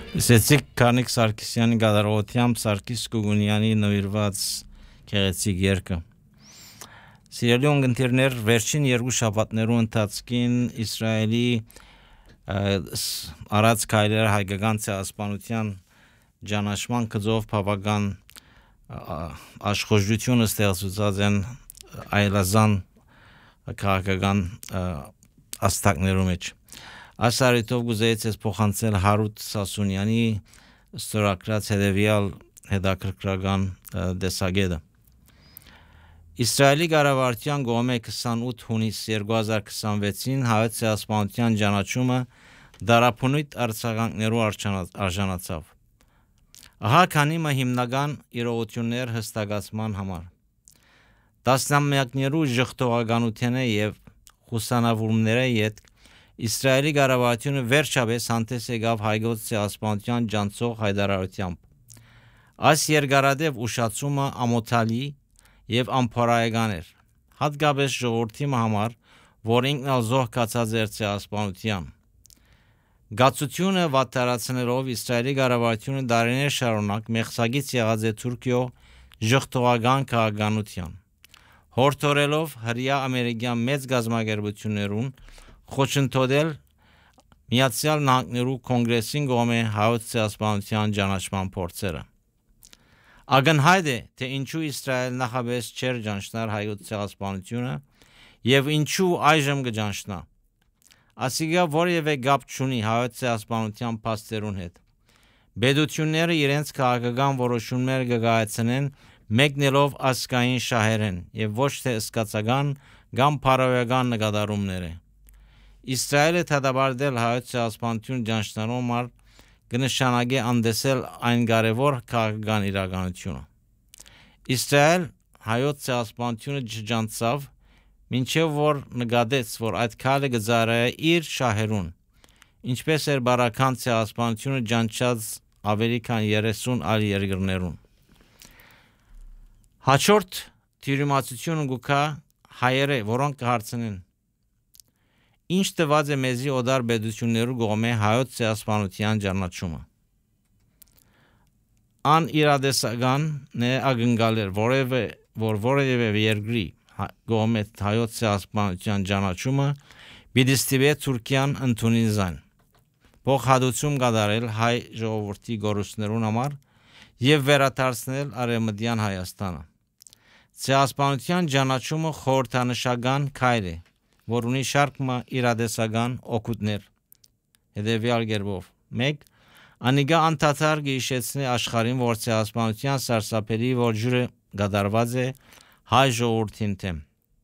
Լսեցիք Քանիկ Սարգսյանի գդարողությամբ Սարգիս Կուգունյանի նվիրված գեղեցիկ երգը։ Սիրելի ունգընտիրներ, վերջին երկու շաբաթներու ընթացքին Իսրայելի արած քայլերը հայկական ցեղասպանության ճանաչման գծով բավական աշխուժություն ստեղծված են այլազան քաղաքական աստակներու մեջ։ Ասարիտով գուզեից ես փոխանցել Հարութ Սասունյանի ստորագրած հետևյալ հետաքրքրական դեսագետը։ Իսրայելի կառավարության կողմէ 28 հունիս 2026-ին հայոց ցեղասպանության ճանաչումը դարափնույթ արձագանքներու արժանացավ։ Ահա քանի հիմնական իրողություններ հստակացման համար։ Տասնամյակներու ժխտողականությունը եւ խուսանավումները յետ Իսրայելի կառավարությունը վերջապես հանդես եկավ հայոց ցեղասպանության ջանցող հայտարարությամբ։ Այս երկարատև ուշացումը ամոթալի եւ անփարայական էր, հատկապես ժողովրդի համար, որ ինքնազոհ կացած էր ցեղասպանության։ Գացությունը վատթարացնելով Իսրայելի կառավարությունը դարիներ շարունակ մեղսագից եղած է Թուրքիո ժխտողական քաղաքականության, հորդորելով հրյա ամերիկյան մեծ գազམ་ագերբություններուն խոչընդոտել Միացյալ Նահանգներու կոնգրեսին կողմէ հայոց ցեղասպանության ճանաչման փորձերը։ Ակնհայտ է, թե ինչու Իսրայել նախաբես չէր ճանաչնար հայոց ցեղասպանությունը եւ ինչու այժմ կճանաչնա։ Ասիկա որևէ կապ չունի հայոց ցեղասպանության փաստերուն հետ։ Բեդությունները իրենց քաղաքական որոշումներ կգայացնեն մեկնելով ասկային շահերեն եւ ոչ թե սկացական կամ փարավական նկատառումները։ Իսրայելը թադաբարդել հայոց ցեղասպանություն ճանաչնալու համար կնշանակի անդեսել այն կարևոր քաղաքական իրականությունը։ Իսրայել հայոց ցեղասպանությունը չճանաչավ, մինչև որ նկատեց, որ այդ քայլը կզարայե իր շահերուն, ինչպես էր բարական ցեղասպանությունը ճանաչած ավելի քան 30 այլ երկրներուն։ Հաջորդ թյուրիմացությունը գուքա հայերը, որոնք կհարցնեն ինչ տված է մեզի օդար բեդություններու կողմէ հայոց ցեղասպանության ճանաչումը։ Ան իրադեսական է ակնկալել որևէ երկրի կողմէ հայոց ցեղասպանության ճանաչումը պիտի ստիպե Թուրքիան ընդունի զայն։ Փոխհատուցում կատարել հայ ժողովրդի գորուսներուն համար եւ վերադարձնել Արևմտյան Հայաստանը։ Ցեղասպանության ճանաչումը խորհրդանշական քայլ է, որ ունի շարք իրադեսական օգուտներ հետևյալ կերպով։ 1. Անիկա անդադար կհիշեցնի աշխարհին, որ ցեղասպանության սարսափելի ողջուրը կատարված է հայ ժողովրդին դեմ։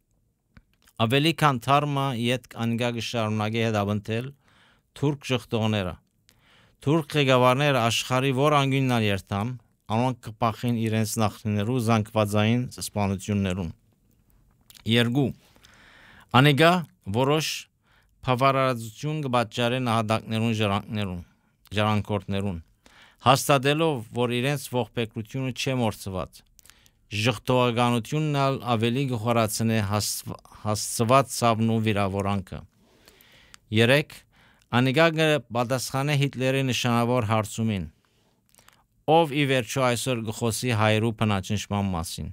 Ավելի քան թարմա յետ անիկա կշարունակի հետապնդել թուրք ժխտողները։ Թուրք ղեկավարները աշխարհի որ անկյուննալ երթան, անոնք կփախին իրենց նախնիներու զանգվածային սպանություններուն։ 2. Անիկա որոշ բավարարություն կպատճառի նահատակներուն ժառանգորդներուն, հաստատելով, որ իրենց ողբերգությունը չէ մորցված, ժխտողականությունն ավելի կխորացնե հասցված ցավն ու վիրավորանքը։ 3. Անիկա կպատասխանե Հիտլերի նշանավոր հարցումին, ով ի վերջո այսօր կխոսի հայերու բնաճնշման մասին։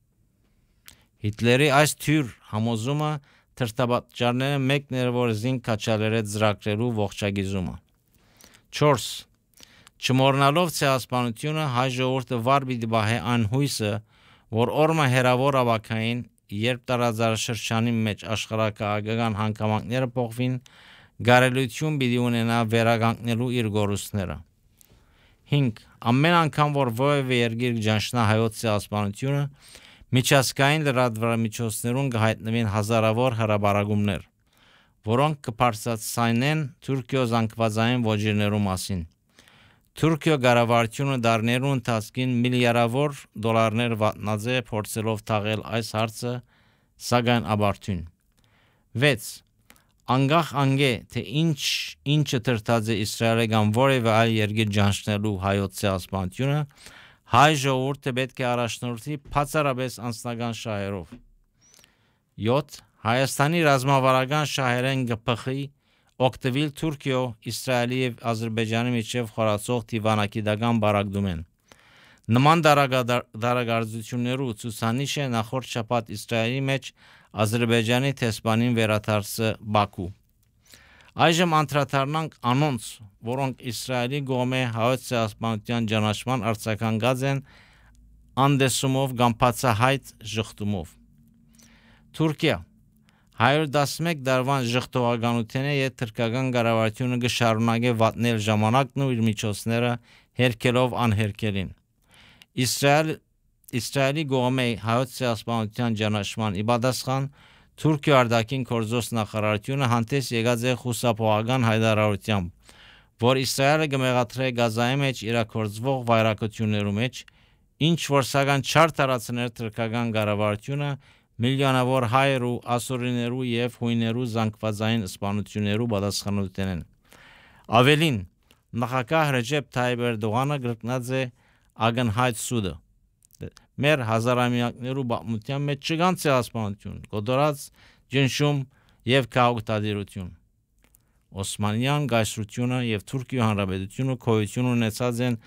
Հիտլերի այս թյուր համոզումը թրթապատճառները մեկն էր, որ զինք կաչալերեց ծրագրերու ողջագիզումը։ 4. Չմոռնալով ցեղասպանությունը հայ ժողովուրդը վար պիտի բահե այն հույսը, որ օրմա հերավոր ավակային, երբ տարածաշրջանի մեջ աշխարհակաղակական հանգամանքները փոխվին, գարելություն պիտի ունենա վերականգնելու իր գորուստները։ 5. Ամեն անգամ որ որևէ երկիր կճանաչնա հայոց ցեղասպանությունը, միջազգային լրատվամիջոցներուն կհայտնվին հազարավոր հրաբարակումներ, որոնք կբարձրացնեն Թուրքիո զանգվածային ոճիրներու մասին։ Թուրքիո կառավարությունը դարներու ընթացքին միլիարդավոր դոլարներ վատնած է փորձելով թաղել այս հարցը, սակայն աբարթուն։ 6. Անգախ անգե, թե ինչը թրթած է Իսրայելը կամ որևէ այլ երկիր ճանաչնելու հայոց ցեղասպանությունը, հայ ժողովուրդը պետք է առաջնորդի բացառապես անձնական շահերով։ 7. Հայաստանի ռազմավարական շահերեն կփխի օգտվել Թուրքիո, Իսրայելի եւ Ադրբեջանի միջև խորացող դիվանագիտական բարակդում են։ Նման դարագարձություններու ցուցանիշ է նախորդ շաբաթ Իսրայելի մեջ Ադրբեջանի տեսփանին վերադարձը Բաքու։ Այժմ անդրադառնանք անոնց, որոնք Իսրայելի կողմէ հայոց ցեղասպանության ճանաչման արձագանքած են անդեսումով կամ բացահայտ ժխտումով։ Թուրքիա 111 դարվան ժխտողականությունը եւ թրքական կառավարությունը կշարունակի վատնել ժամանակն ու իր միջոցները հերքելով անհերքելին։ Իսրայելի կողմէ հայոց ցեղասպանության ճանաչման իբադասխան Թուրքիա արտաքին գործոս նախարարությունը հանդես եկած է խուսափողական հայտարարությամբ, որ Իսրայելը կմեղադրե Գազայի մեջ իրագործվող վայրակություններու մեջ, ինչ որ սակայն չար տարածներ թուրքական կառավարությունը միլիոնավոր հայերու, ասորիներու եւ հույներու զանգվածային սպանություններու պատասխանատուն են։ Ավելին, նախագահ Ռեջեփ Թայիփ Էրդողանը գրկնած է ագնհայտ սուդը։ Մեր հազարամյակներու բամության մեջ չկան ցեղասպանություն, կոտորած ջնշում եւ քաղաքտադիրություն։ Օսմանյան գայսրությունը եւ Թուրքիա հանրապետությունը քոյություն ունեցած են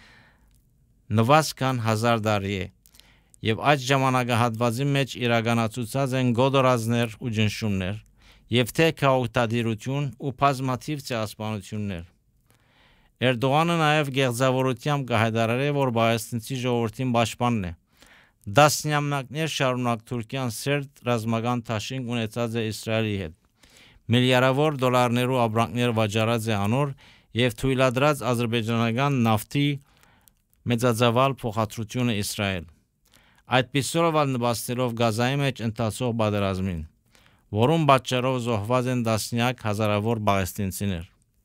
նվազքան 1000 տարի է եւ այդ ժամանակահատվածի մեջ իրականացուցած են գոտորածներ ու ջնշումներ եւ թե քաղաքտադիրություն ու բազմաթիվ ցեղասպանություններ։ Էրդողանը նաեւ գեղձավորությամբ կհայտարարի, որ պաղեստինցի ժողովրդին պաշտպանն է։ Դասնյամնակներ շարունակ Թուրքիան սերտ ռազմական դաշինք ունեցած է Իսրայելի հետ։ Միլիարդավոր դոլարներու ապրանքներ վաճառած է անոր եւ թույլատրած ադրբեջանական նավթի մեծածավալ փոխադրությունը Իսրայել։ Այդպիսով նպաստելով Գազայի մեջ ընթացող պատերազմին, որում պատճառով զոհված են տասնյակ հազարավոր պաղեստինցիներ։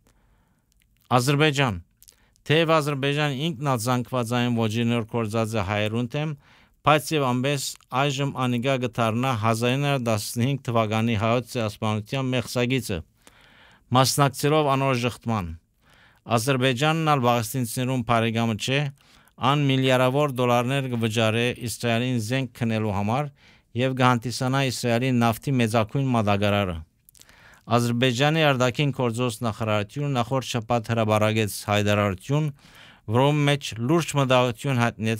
Ադրբեջան թեև Ադրբեջան ինքն զանգվածային ոճիներ կործած է հայերուն թեմ, բայց եւ ամբես այժմ անիկա գտարնա 1915 թվականի հայոց ցեղասպանության մեղսագիծը, մասնակցելով անոր ժխտման։ Ադրբեջանն ալ պաղեստինցիներուն բարեկամը չէ, ան միլիարդավոր դոլարներ կվճարե Իսրայելին զենք քնելու համար եւ կհանդիսանա Իսրայելի նավթի մեծակույն մատակարարը։ Ադրբեջանի արտաքին գործոս նախարարությունը նախորդ շաբաթ հրապարակեց հայտարարություն, որում մեջ լուրջ մտահոգություն հայտնեց